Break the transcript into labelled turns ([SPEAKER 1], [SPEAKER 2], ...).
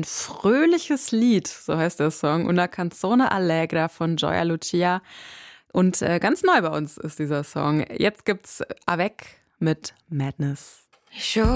[SPEAKER 1] ein fröhliches Lied, so heißt der Song, Una canzone allegra von Gioia Lucia. Und ganz neu bei uns ist dieser Song. Jetzt gibt's Avec mit Madness.